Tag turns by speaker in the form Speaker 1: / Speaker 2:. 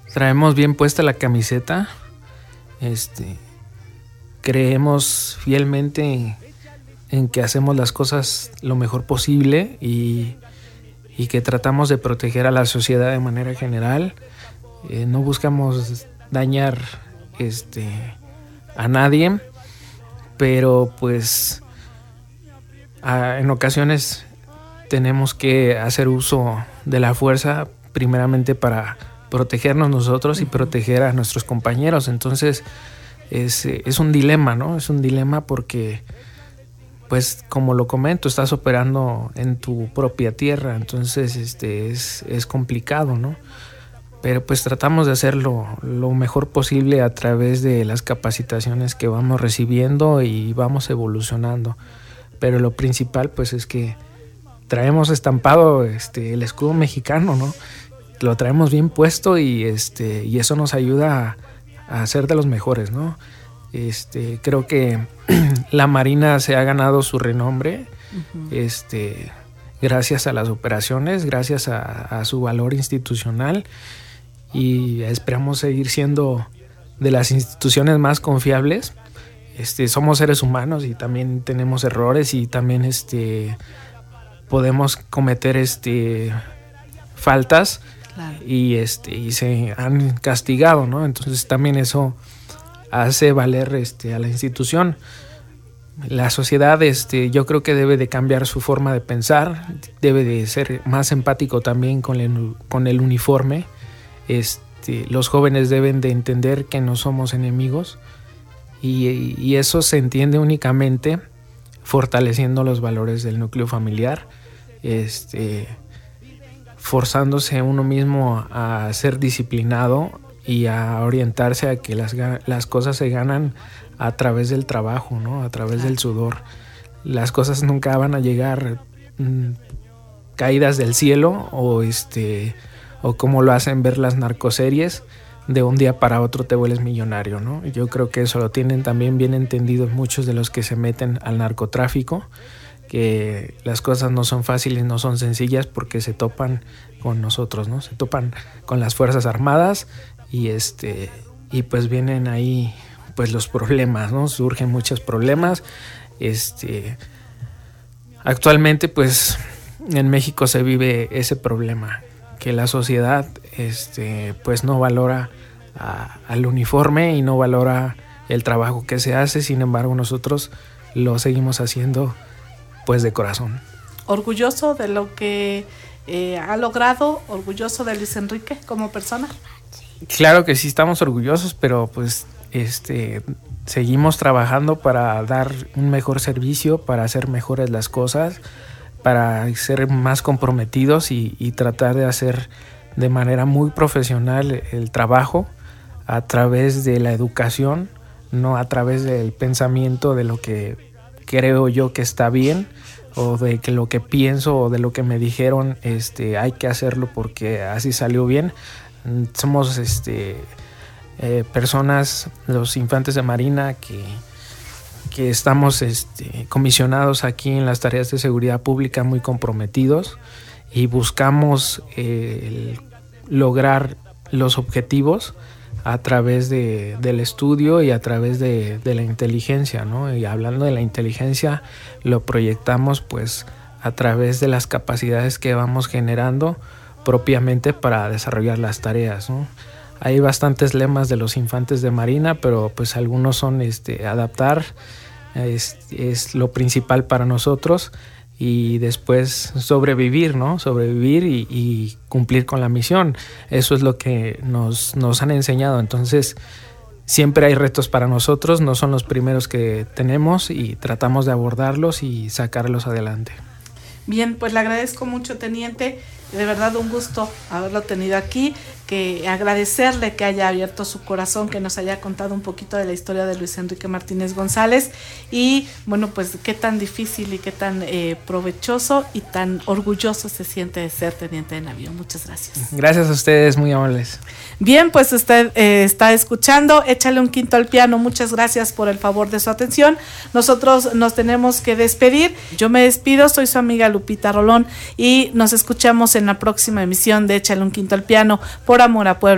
Speaker 1: traemos bien puesta la camiseta. Creemos fielmente en que hacemos las cosas lo mejor posible y que tratamos de proteger a la sociedad de manera general. No buscamos dañar a nadie, pero pues en ocasiones tenemos que hacer uso de la fuerza primeramente para protegernos nosotros y proteger a nuestros compañeros. Entonces es un dilema, ¿no? Es un dilema porque, pues como lo comento, estás operando en tu propia tierra, entonces es complicado, ¿no? Pero pues tratamos de hacerlo lo mejor posible a través de las capacitaciones que vamos recibiendo y vamos evolucionando. Pero lo principal pues es que traemos estampado el escudo mexicano, ¿no? Lo traemos bien puesto y eso nos ayuda a ser de los mejores, ¿no? Creo que la Marina se ha ganado su renombre, gracias a las operaciones, gracias a su valor institucional, y esperamos seguir siendo de las instituciones más confiables. Somos seres humanos y también tenemos errores y también podemos cometer faltas. Claro. Y se han castigado, ¿no? Entonces también eso hace valer a la institución. La sociedad yo creo que debe de cambiar su forma de pensar, debe de ser más empático también con el uniforme. Los jóvenes deben de entender que no somos enemigos y eso se entiende únicamente fortaleciendo los valores del núcleo familiar, forzándose uno mismo a ser disciplinado y a orientarse a que las cosas se ganan a través del trabajo, ¿no? A través del sudor. Las cosas nunca van a llegar caídas del cielo o como lo hacen ver las narcoseries, de un día para otro te vuelves millonario, ¿no? Yo creo que eso lo tienen también bien entendido muchos de los que se meten al narcotráfico, que las cosas no son fáciles, no son sencillas porque se topan con nosotros, ¿no? Se topan con las Fuerzas Armadas y pues vienen ahí pues los problemas, ¿no? Surgen muchos problemas. Actualmente pues en México se vive ese problema, que la sociedad pues no valora al uniforme y no valora el trabajo que se hace. Sin embargo, nosotros lo seguimos haciendo pues de corazón.
Speaker 2: ¿Orgulloso de lo que ha logrado? ¿Orgulloso de Luis Enrique como persona?
Speaker 1: Claro que sí, estamos orgullosos, pero pues seguimos trabajando para dar un mejor servicio, para hacer mejores las cosas, para ser más comprometidos y tratar de hacer de manera muy profesional el trabajo a través de la educación, no a través del pensamiento de lo que creo yo que está bien o de que lo que pienso o de lo que me dijeron hay que hacerlo porque así salió bien. Somos personas, los infantes de Marina que estamos comisionados aquí en las tareas de seguridad pública, muy comprometidos y buscamos lograr los objetivos a través del estudio y a través de la inteligencia, ¿no? Y hablando de la inteligencia, lo proyectamos pues a través de las capacidades que vamos generando propiamente para desarrollar las tareas, ¿no? Hay bastantes lemas de los infantes de Marina, pero pues algunos son adaptar, es lo principal para nosotros, y después sobrevivir, ¿no? Sobrevivir y cumplir con la misión. Eso es lo que nos han enseñado. Entonces, siempre hay retos para nosotros, no son los primeros que tenemos y tratamos de abordarlos y sacarlos adelante.
Speaker 2: Bien, pues le agradezco mucho, teniente. De verdad un gusto haberlo tenido aquí, que agradecerle que haya abierto su corazón, que nos haya contado un poquito de la historia de Luis Enrique Martínez González y bueno, pues qué tan difícil y qué tan provechoso y tan orgulloso se siente de ser teniente de navío. Muchas gracias.
Speaker 1: Gracias a ustedes, muy amables.
Speaker 2: Bien, pues usted está escuchando Échale un Quinto al Piano. Muchas gracias por el favor de su atención. Nosotros nos tenemos que despedir. Yo me despido, soy su amiga Lupita Rolón y nos escuchamos en la próxima emisión de Échale un Quinto al Piano por Amor a Puebla.